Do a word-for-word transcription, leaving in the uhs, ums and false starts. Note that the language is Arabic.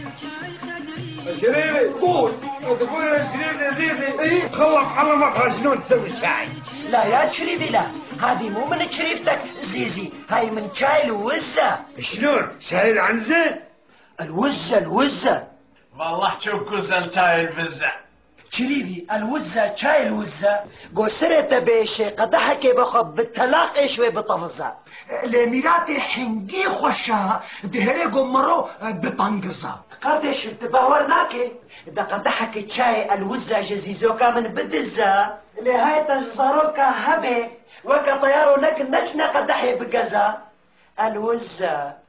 شريفي قول. تقول يا شريف يا زيزي ايه؟ خلط علمك شلون تسوي الشاي. لا يا شريفي لا، هذه مو من شريفتك زيزي، هاي من شاي الوزة. شلون؟ شاي العنزة؟ الوزة الوزة والله تشوف كوزن شاي البزة. شريفي الوزة شاي الوزة قصرت بيشي قدحك بخب بالتلاقي شوي بطفزة لميراتي حنقي خوشها دهري قمرو بطنقزة قردش تباورناكي دا قدحك شاي الوزة جزيزوكا من بدزة لهاي تجزروكا هبي وكا طيارو لك نشنا قدحي بقزة الوزة